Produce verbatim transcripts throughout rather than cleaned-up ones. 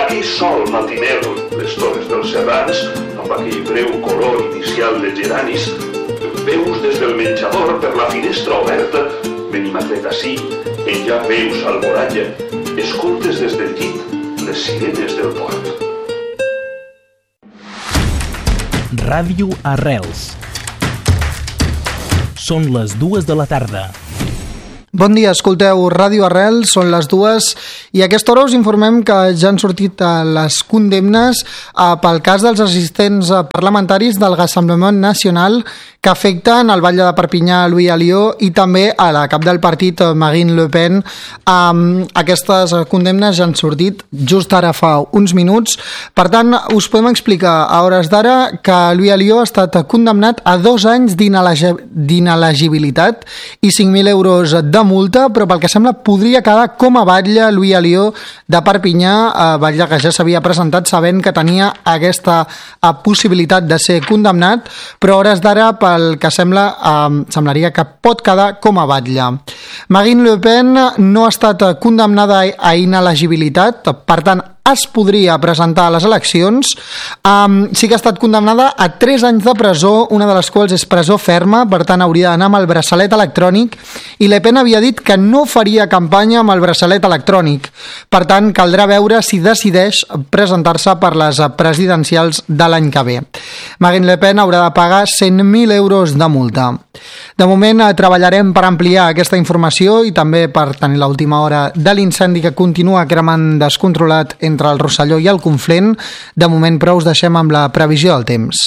Aquí sol matiner les torres dels serrans, amb aquell breu color inicial de geranis, veus des del menjador per la finestra oberta, Benimatret ací, en ja veus Alboralla, escoltes des del llit les sirenes del port. Ràdio Arrels. Són les dues de la tarda. Bon dia, escolteu Ràdio Arrels, són les dues i a aquesta hora us informem que ja han sortit les condemnes pel cas dels assistents parlamentaris del Rassemblement Nacional que afecten el batlle de Perpinyà, Louis Alliot, i també a la cap del partit, Marine Le Pen. Um, aquestes condemnes ja han sortit just ara fa uns minuts. Per tant, us podem explicar a hores d'ara que Louis Alliot ha estat condemnat a dos anys d'inelegibilitat i cinc mil euros de multa, però pel que sembla podria quedar com a batlle Louis Alliot de Perpinyà, batlle que ja s'havia presentat sabent que tenia aquesta possibilitat de ser condemnat, però a hores d'ara pel que sembla, eh, semblaria que pot quedar com a batlle. Marine Le Pen no ha estat condemnada a inelegibilitat, per tant es podria presentar a les eleccions. Um, sí que ha estat condemnada a tres anys de presó, una de les quals és presó ferma, per tant hauria d'anar amb el braçalet electrònic, i Le Pen havia dit que no faria campanya amb el braçalet electrònic. Per tant, caldrà veure si decideix presentar-se per les presidencials de l'any que ve. Marine Le Pen haurà de pagar cent mil euros de multa. De moment treballarem per ampliar aquesta informació i també per tenir l'última hora de l'incendi que continua cremant descontrolat entre entre el Rosselló i el Conflent. De moment, però, us deixem amb la previsió del temps.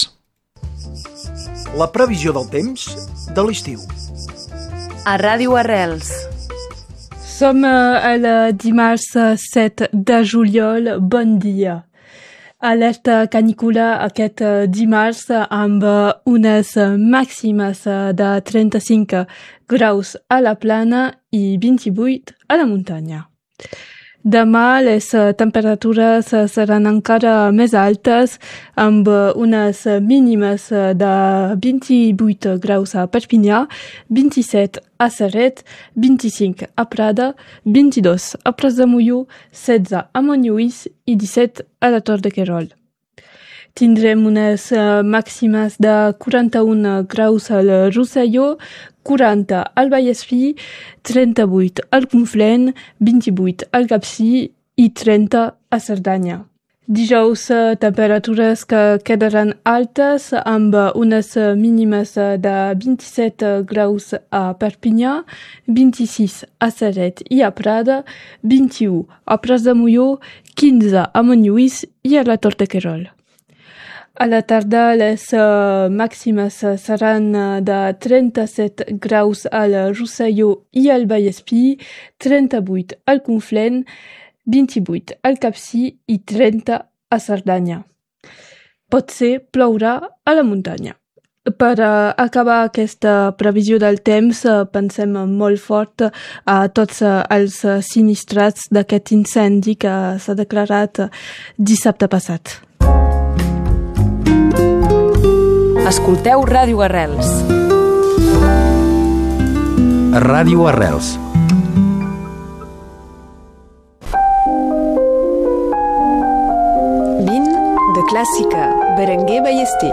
La previsió del temps de l'estiu. A Ràdio Arrels. Som el dimarts set de juliol. Bon dia. Alerta canícula aquest dimarts amb unes màximes de trenta-cinc graus a la plana i vint-i-vuit a la muntanya. Demà les temperatures seran encara més altes amb unes mínimes de vint-i-vuit graus a Perpinyà, vint-i-set a Ceret, vint-i-cinc a Prada, vint-i-dos a Pras de Molló, setze a Montlluís i disset a la Tor de Querol. Tindrem unes màximes de quaranta-un graus al Rosselló, quaranta al Vallespir, trenta-vuit al Conflent, vint-i-vuit al Capcir i trenta a Cerdanya. Dijous, temperatures que quedaran altes amb unes mínimes de vint-i-set graus a Perpinyà, vint-i-sis a Ceret i a Prada, vint-i-u a Pras de Molló, quinze a Montlluís i a la Tor de Querol. A la tarda les uh, màximes seran de trenta-set graus al Rosselló i al Vallespir, trenta-vuit al Conflent, vint-i-vuit al Capcir i trenta a Cerdanya. Potser plourà a la muntanya. Per uh, acabar aquesta previsió del temps, uh, pensem molt fort a tots uh, els sinistrats d'aquest incendi que s'ha declarat uh, dissabte passat. Escolteu Ràdio Arrels. Ràdio Arrels. vint de clàssica, Berenguer Ballester.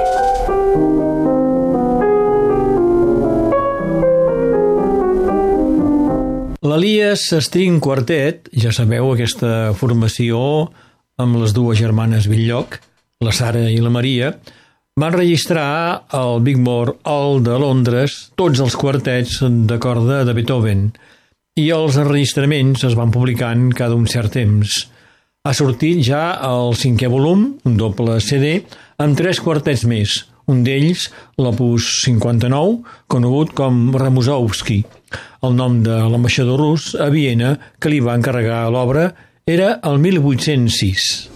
L'Elies String Quartet, ja sabeu, aquesta formació amb les dues germanes Bell-lloc, la Sara i la Maria, van registrar al Wigmore Hall de Londres tots els quartets de corda de Beethoven i els enregistraments es van publicant cada un cert temps. Ha sortit ja el cinquè volum, un doble C D, amb tres quartets més, un d'ells l'opus cinquanta-nou, conegut com Ramusowski. El nom de l'ambaixador rus a Viena que li va encarregar l'obra era el mil vuit-cents sis.